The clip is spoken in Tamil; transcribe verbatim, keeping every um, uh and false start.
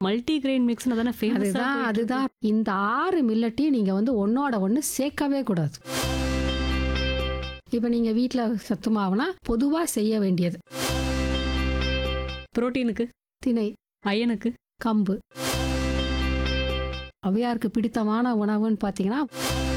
மல்டி கிரெயின் மிக்ஸ்னு தானே ஃபேமஸா அதுதான் போயிட்டு இருக்கு. அதுதான் இந்த ஆறு மில்லட்டையும் நீங்க வந்து ஒன்னோட ஒன்று சேர்க்கவே கூடாது. இப்போ நீங்க வீட்டில் சத்து மாவுனா பொதுவாக செய்ய வேண்டியது புரோட்டீனுக்கு, திணை, அயனுக்கு, கம்பு. ஔவையாருக்கு பிடித்தமான உணவுன்னு பார்த்தீங்கன்னா